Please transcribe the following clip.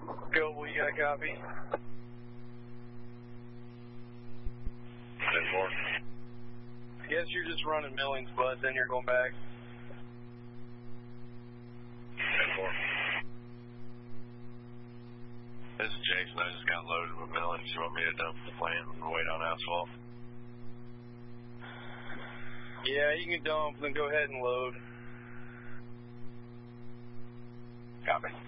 Go, we got a copy. 10-4. I guess you're just running millings, bud, then you're going back. 10-4. This is Jason. I just got loaded with millings. You want me to dump the plant and wait on asphalt? Yeah, you can dump, then go ahead and load. Copy.